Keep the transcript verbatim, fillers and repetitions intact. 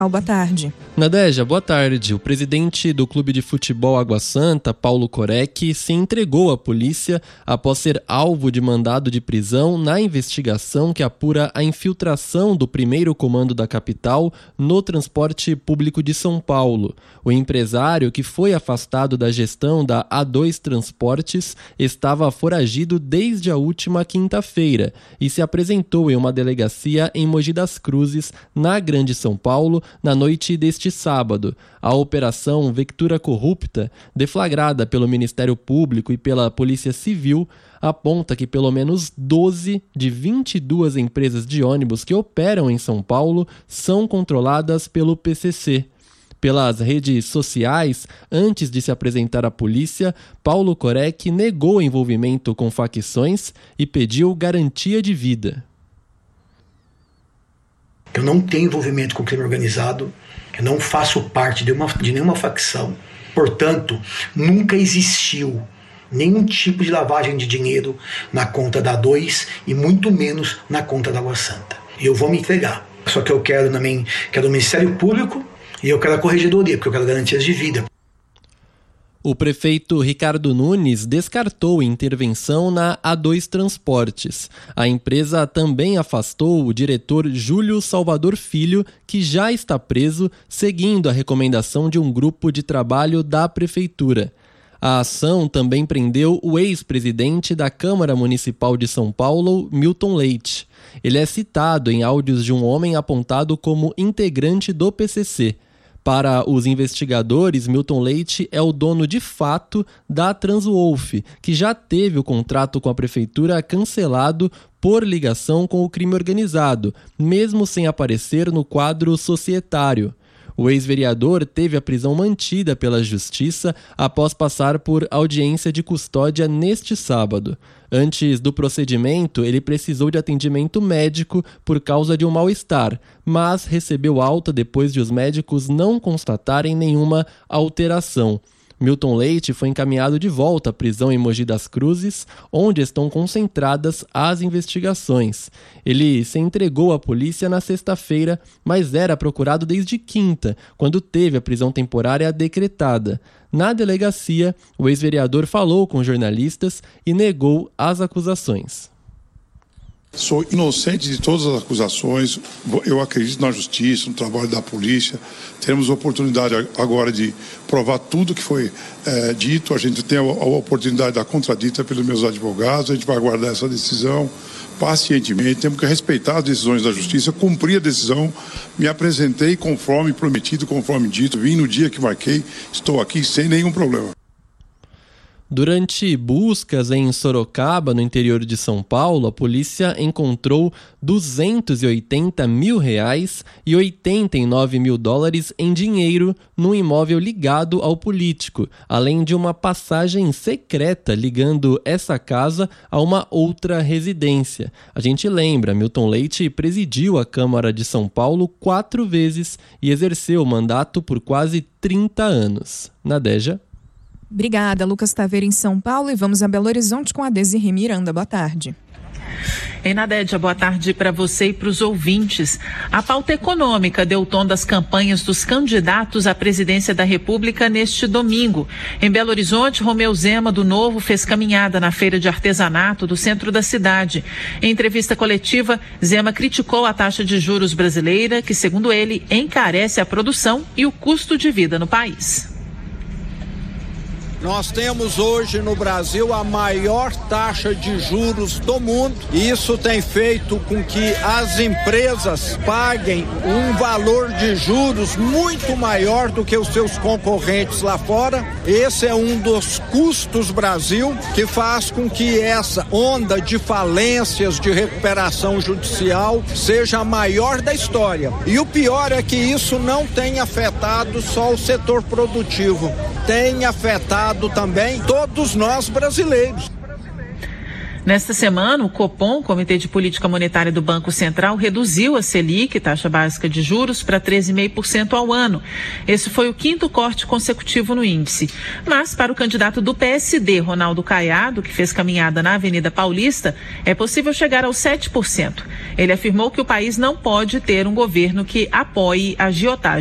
Boa tarde. Nadeja, boa tarde. O presidente do Clube de Futebol Água Santa, Paulo Corek, se entregou à polícia após ser alvo de mandado de prisão na investigação que apura a infiltração do primeiro comando da capital no transporte público de São Paulo. O empresário, que foi afastado da gestão da A dois Transportes, estava foragido desde a última quinta-feira e se apresentou em uma delegacia em Mogi das Cruzes, na Grande São Paulo, na noite deste sábado. A operação Vectura Corrupta, deflagrada pelo Ministério Público e pela Polícia Civil, aponta que pelo menos doze de vinte e duas empresas de ônibus que operam em São Paulo são controladas pelo P C C. Pelas redes sociais, antes de se apresentar à polícia, Paulo Corek negou envolvimento com facções e pediu garantia de vida. Eu não tenho envolvimento com crime organizado, eu não faço parte de, uma, de nenhuma facção. Portanto, nunca existiu nenhum tipo de lavagem de dinheiro na conta da A dois e muito menos na conta da Água Santa. E eu vou me entregar. Só que eu quero também, quero o Ministério Público e eu quero a Corregedoria, porque eu quero garantias de vida. O prefeito Ricardo Nunes descartou intervenção na A dois Transportes. A empresa também afastou o diretor Júlio Salvador Filho, que já está preso, seguindo a recomendação de um grupo de trabalho da prefeitura. A ação também prendeu o ex-presidente da Câmara Municipal de São Paulo, Milton Leite. Ele é citado em áudios de um homem apontado como integrante do P C C. Para os investigadores, Milton Leite é o dono de fato da Transwolf, que já teve o contrato com a prefeitura cancelado por ligação com o crime organizado, mesmo sem aparecer no quadro societário. O ex-vereador teve a prisão mantida pela Justiça após passar por audiência de custódia neste sábado. Antes do procedimento, ele precisou de atendimento médico por causa de um mal-estar, mas recebeu alta depois de os médicos não constatarem nenhuma alteração. Milton Leite foi encaminhado de volta à prisão em Mogi das Cruzes, onde estão concentradas as investigações. Ele se entregou à polícia na sexta-feira, mas era procurado desde quinta, quando teve a prisão temporária decretada. Na delegacia, o ex-vereador falou com jornalistas e negou as acusações. Sou inocente de todas as acusações, eu acredito na justiça, no trabalho da polícia. Teremos a oportunidade agora de provar tudo que foi é, dito, a gente tem a, a oportunidade da contradita pelos meus advogados, a gente vai aguardar essa decisão pacientemente, temos que respeitar as decisões da justiça, cumprir a decisão, me apresentei conforme prometido, conforme dito, vim no dia que marquei, estou aqui sem nenhum problema. Durante buscas em Sorocaba, no interior de São Paulo, a polícia encontrou duzentos e oitenta mil reais e oitenta e nove mil dólares em dinheiro num imóvel ligado ao político, além de uma passagem secreta ligando essa casa a uma outra residência. A gente lembra, Milton Leite presidiu a Câmara de São Paulo quatro vezes e exerceu o mandato por quase trinta anos. Nadeja? Obrigada, Lucas Taveira em São Paulo, e vamos a Belo Horizonte com a Desirê Miranda. Boa tarde. Ei, Nadédia, boa tarde para você e para os ouvintes. A pauta econômica deu tom das campanhas dos candidatos à presidência da República neste domingo. Em Belo Horizonte, Romeu Zema, do Novo, fez caminhada na feira de artesanato do centro da cidade. Em entrevista coletiva, Zema criticou a taxa de juros brasileira, que, segundo ele, encarece a produção e o custo de vida no país. Nós temos hoje no Brasil a maior taxa de juros do mundo e isso tem feito com que as empresas paguem um valor de juros muito maior do que os seus concorrentes lá fora. Esse é um dos custos Brasil que faz com que essa onda de falências de recuperação judicial seja a maior da história. E o pior é que isso não tem afetado só o setor produtivo, tem afetado também todos nós brasileiros. Nesta semana, o Copom, Comitê de Política Monetária do Banco Central, reduziu a Selic, taxa básica de juros, para treze vírgula cinco por cento ao ano. Esse foi o quinto corte consecutivo no índice. Mas, para o candidato do P S D, Ronaldo Caiado, que fez caminhada na Avenida Paulista, é possível chegar aos sete por cento. Ele afirmou que o país não pode ter um governo que apoie a agiotagem.